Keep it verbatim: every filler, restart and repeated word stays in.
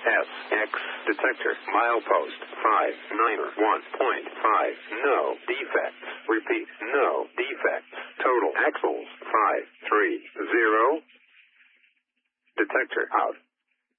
S X detector milepost five nine one point five. No defects. Repeat, no defects. Total axles five three zero. Detector out.